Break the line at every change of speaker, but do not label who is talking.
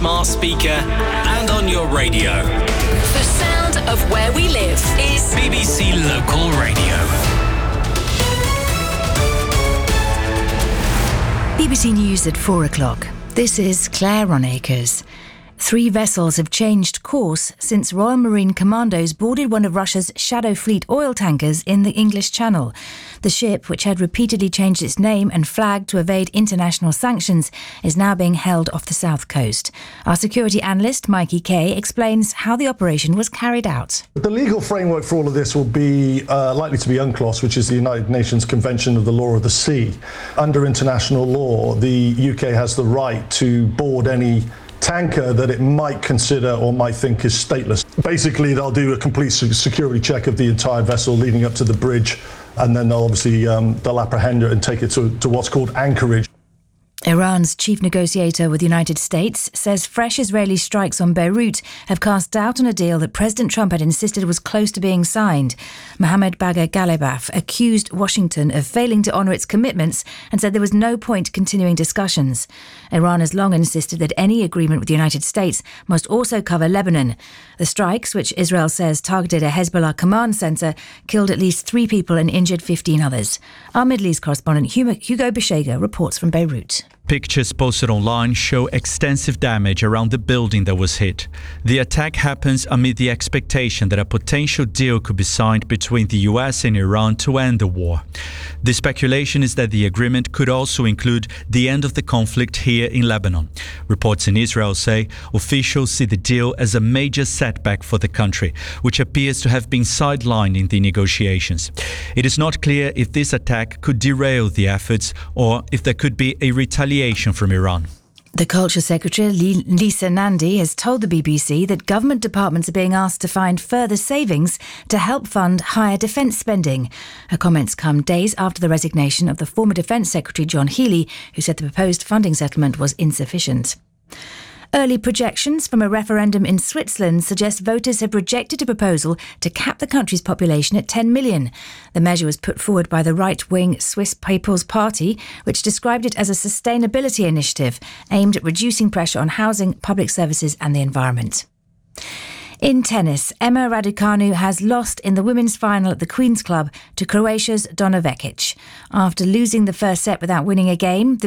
Smart speaker and on your radio.
The sound of where we live is
BBC Local Radio.
BBC News at 4 o'clock. This is Claire Ronacres. 3 vessels have changed course since Royal Marine Commandos boarded one of Russia's Shadow Fleet oil tankers in the English Channel. The ship, which had repeatedly changed its name and flag to evade international sanctions, is now being held off the south coast. Our security analyst, Mikey Kay, explains how the operation was carried out.
The legal framework for all of this will be likely to be UNCLOS, which is the United Nations Convention of the Law of the Sea. Under international law, the UK has the right to board any tanker that it might consider or might think is stateless. Basically, they'll do a complete security check of the entire vessel leading up to the bridge, and then they'll apprehend it and take it to what's called anchorage.
Iran's chief negotiator with the United States says fresh Israeli strikes on Beirut have cast doubt on a deal that President Trump had insisted was close to being signed. Mohammed Bagher Ghalibaf accused Washington of failing to honour its commitments and said there was no point continuing discussions. Iran has long insisted that any agreement with the United States must also cover Lebanon. The strikes, which Israel says targeted a Hezbollah command centre, killed at least 3 people and injured 15 others. Our Middle East correspondent Hugo Bishega reports from Beirut.
Pictures posted online show extensive damage around the building that was hit. The attack happens amid the expectation that a potential deal could be signed between the US and Iran to end the war. The speculation is that the agreement could also include the end of the conflict here in Lebanon. Reports in Israel say officials see the deal as a major setback for the country, which appears to have been sidelined in the negotiations. It is not clear if this attack could derail the efforts or if there could be a retaliation from Iran.
The Culture Secretary, Lisa Nandy, has told the BBC that government departments are being asked to find further savings to help fund higher defence spending. Her comments come days after the resignation of the former Defence Secretary John Healey, who said the proposed funding settlement was insufficient. Early projections from a referendum in Switzerland suggest voters have rejected a proposal to cap the country's population at 10 million. The measure was put forward by the right-wing Swiss People's Party, which described it as a sustainability initiative aimed at reducing pressure on housing, public services and the environment. In tennis, Emma Raducanu has lost in the women's final at the Queen's Club to Croatia's Donna Vekic. After losing the first set without winning a game, the